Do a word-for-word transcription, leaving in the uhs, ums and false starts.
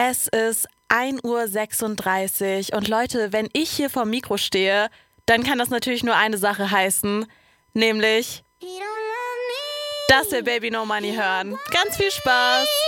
Es ist ein Uhr sechsunddreißig und Leute, wenn ich hier vorm Mikro stehe, dann kann das natürlich nur eine Sache heißen, nämlich, dass wir Baby No Money hören. Ganz viel Spaß!